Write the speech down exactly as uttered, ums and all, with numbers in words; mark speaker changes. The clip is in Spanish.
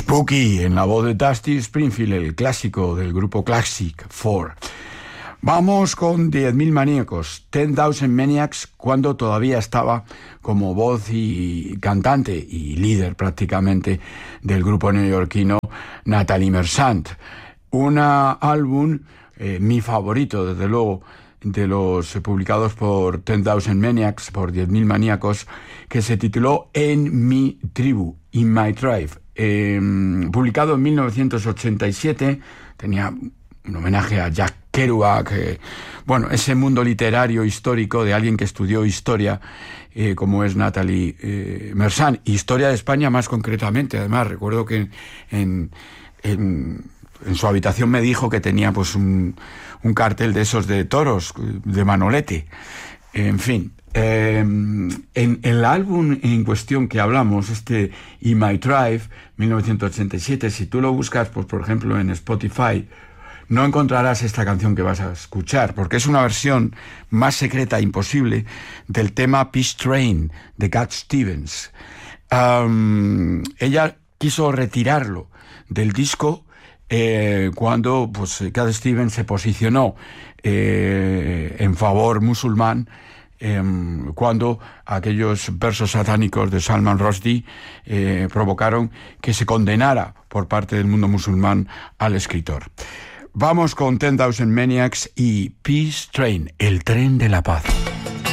Speaker 1: Spooky, en la voz de Dusty Springfield, el clásico del grupo Classic Four. Vamos con diez mil maníacos, Ten Thousand Maniacs, cuando todavía estaba como voz y cantante y líder prácticamente del grupo neoyorquino Nathalie Merchant. Un álbum, eh, mi favorito desde luego, de los eh, publicados por Ten Thousand Maniacs, por diez mil maníacos, que se tituló En mi tribu, In My Tribe. Eh, publicado en mil novecientos ochenta y siete, tenía un homenaje a Jack Kerouac, eh, bueno, ese mundo literario histórico de alguien que estudió historia, eh, como es Nathalie eh, Merchant, historia de España más concretamente. Además, recuerdo que en, en, en su habitación me dijo que tenía pues un, un cartel de esos de toros, de Manolete, en fin. Eh, en, en el álbum en cuestión que hablamos, este In My Tribe, mil novecientos ochenta y siete, si tú lo buscas, pues por ejemplo en Spotify, no encontrarás esta canción que vas a escuchar, porque es una versión más secreta imposible del tema Peace Train de Cat Stevens. Um, ella quiso retirarlo del disco eh, cuando pues Cat Stevens se posicionó eh, en favor musulmán, Eh, cuando aquellos versos satánicos de Salman Rushdie eh, provocaron que se condenara por parte del mundo musulmán al escritor. Vamos con Ten Thousand Maniacs y Peace Train, el tren de la paz.